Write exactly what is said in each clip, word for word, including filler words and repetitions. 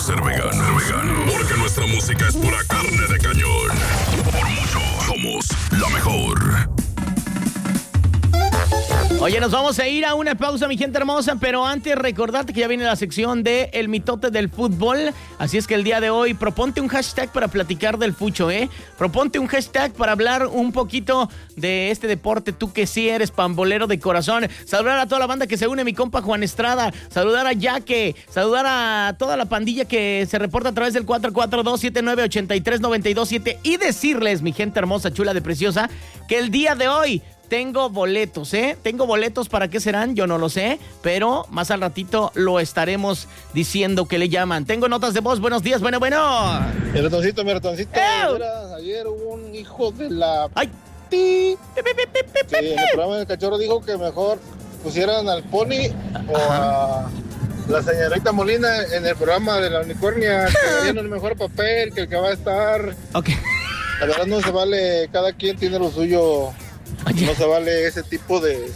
ser vegano, ser vegano, porque nuestra música es pura carne de cañón. Por mucho, somos la mejor. Oye, nos vamos a ir a una pausa, mi gente hermosa, pero antes recordarte que ya viene la sección de El Mitote del Fútbol, así es que el día de hoy proponte un hashtag para platicar del fucho, ¿eh? Proponte un hashtag para hablar un poquito de este deporte, tú que sí eres pambolero de corazón. Saludar a toda la banda que se une, mi compa Juan Estrada, saludar a Yaque, saludar a toda la pandilla que se reporta a través del cuatro cuatro dos, siete nueve ocho tres, nueve dos siete y decirles, mi gente hermosa, chula de preciosa, que el día de hoy tengo boletos, ¿eh? Tengo boletos, ¿para qué serán? Yo no lo sé, pero más al ratito lo estaremos diciendo que le llaman. Tengo notas de voz, buenos días, bueno, bueno. Mi ratoncito, mi ratoncito. Ayer hubo un hijo de la... ¡Ay! Sí, en el programa del cachorro dijo que mejor pusieran al Pony o a la señorita Molina en el programa de la unicornia, que harían el mejor papel, que el que va a estar. Ok. La verdad no se vale, cada quien tiene lo suyo. Oye. No se vale ese tipo de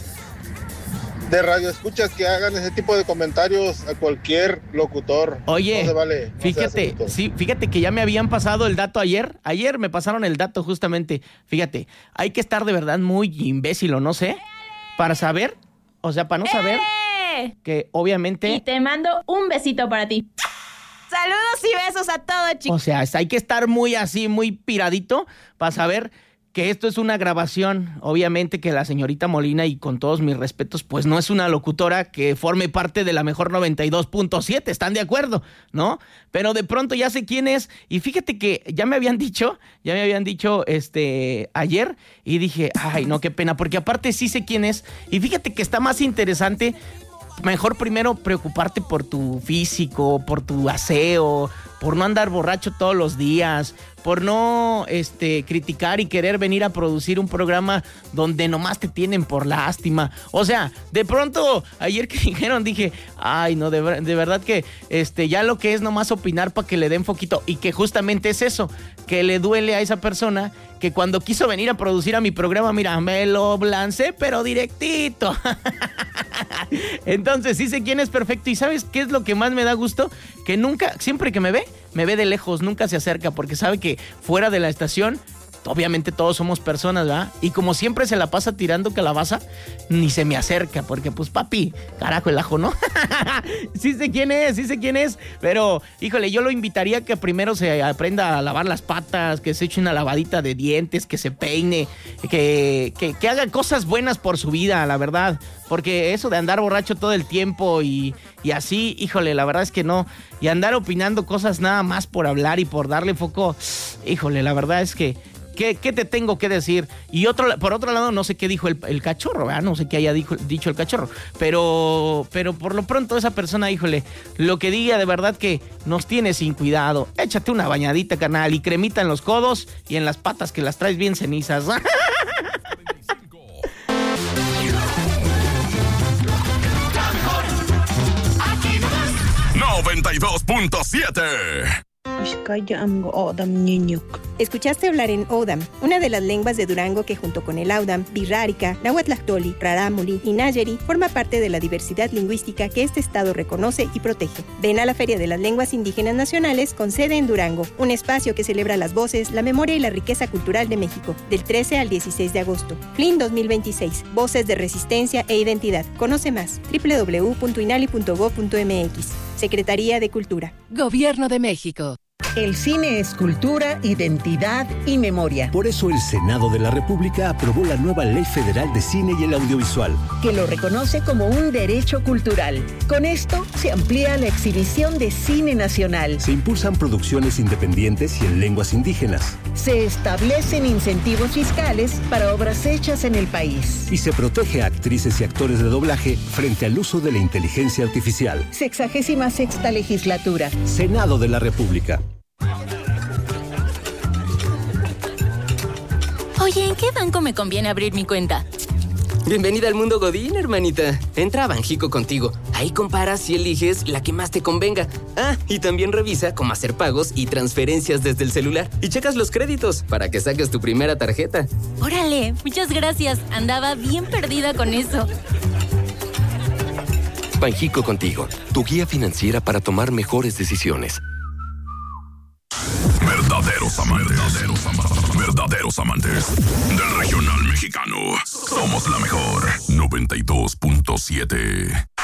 de radioescuchas que hagan ese tipo de comentarios a cualquier locutor. Oye, no se vale, no fíjate, sí, fíjate que ya me habían pasado el dato ayer. Ayer me pasaron el dato justamente. Fíjate, hay que estar de verdad muy imbécil, o no sé, para saber, o sea, para no saber ¡Eh! que obviamente... Y te mando un besito para ti. Saludos y besos a todos, chicos. O sea, hay que estar muy así, muy piradito para saber que esto es una grabación. Obviamente que la señorita Molina, y con todos mis respetos, pues no es una locutora que forme parte de la mejor noventa y dos punto siete, ¿están de acuerdo? ¿No? Pero de pronto ya sé quién es, y fíjate que ya me habían dicho, ya me habían dicho este ayer, y dije, ay, no, qué pena, porque aparte sí sé quién es, y fíjate que está más interesante. Mejor primero preocuparte por tu físico, por tu aseo, por no andar borracho todos los días, por no este, criticar y querer venir a producir un programa donde nomás te tienen por lástima. O sea, de pronto, ayer que dijeron, dije, ay, no, de, de verdad que este, ya lo que es nomás opinar para que le den foquito, y que justamente es eso, que le duele a esa persona que cuando quiso venir a producir a mi programa, mira, me lo lancé, pero directito. Entonces, sí sé quién es perfecto. ¿Y sabes qué es lo que más me da gusto? Que nunca, siempre que me ve, me ve de lejos, nunca se acerca, porque sabe que fuera de la estación, obviamente todos somos personas, ¿verdad? Y como siempre se la pasa tirando calabaza, ni se me acerca, porque pues papi, carajo el ajo, ¿no? Sí sé quién es, sí sé quién es, pero híjole, yo lo invitaría a que primero se aprenda a lavar las patas, que se eche una lavadita de dientes, que se peine, que, que, que haga cosas buenas por su vida, la verdad, porque eso de andar borracho todo el tiempo y, y así, híjole, la verdad es que no, y andar opinando cosas nada más por hablar y por darle foco, híjole, la verdad es que ¿Qué, ¿Qué te tengo que decir? Y otro, por otro lado, no sé qué dijo el, el cachorro, ¿verdad? No sé qué haya dijo, dicho el cachorro. Pero, pero por lo pronto esa persona, híjole, lo que diga de verdad que nos tiene sin cuidado. Échate una bañadita, carnal, y cremita en los codos y en las patas que las traes bien cenizas. noventa y dos punto siete. Escuchaste hablar en O'odham, una de las lenguas de Durango que junto con el Audam, Birrárica, Nahuatlactoli, Rarámuri y Nayeri forma parte de la diversidad lingüística que este estado reconoce y protege. Ven a la Feria de las Lenguas Indígenas Nacionales con sede en Durango, un espacio que celebra las voces, la memoria y la riqueza cultural de México, del trece al dieciséis de agosto. F L I N dos mil veintiséis, Voces de Resistencia e Identidad. Conoce más, doble u doble u doble u punto inali punto gob punto eme equis. Secretaría de Cultura. Gobierno de México. El cine es cultura, identidad y memoria. Por eso el Senado de la República aprobó la nueva Ley Federal de Cine y el Audiovisual, que lo reconoce como un derecho cultural. Con esto se amplía la exhibición de cine nacional. Se impulsan producciones independientes y en lenguas indígenas. Se establecen incentivos fiscales para obras hechas en el país. Y se protege a actrices y actores de doblaje frente al uso de la inteligencia artificial. Sexagésima sexta legislatura. Senado de la República. Oye, ¿en qué banco me conviene abrir mi cuenta? Bienvenida al mundo Godín, hermanita. Entra a Banjico Contigo. Ahí comparas y eliges la que más te convenga. Ah, y también revisa cómo hacer pagos y transferencias desde el celular. Y checas los créditos para que saques tu primera tarjeta. Órale, muchas gracias. Andaba bien perdida con eso. Banjico Contigo, tu guía financiera para tomar mejores decisiones. Verdaderos amantes. Verdaderos amantes. Verdaderos amantes del regional mexicano. Somos la mejor. noventa y dos punto siete.